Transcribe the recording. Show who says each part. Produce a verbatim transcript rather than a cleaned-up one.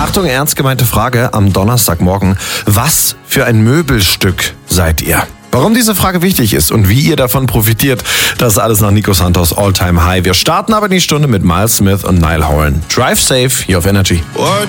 Speaker 1: Achtung, ernst gemeinte Frage am Donnerstagmorgen. Was für ein Möbelstück seid ihr? Warum diese Frage wichtig ist und wie ihr davon profitiert, das ist alles nach Nico Santos All-Time High. Wir starten aber die Stunde mit Miles Smith und Niall Horan. Drive safe, hier auf Energy.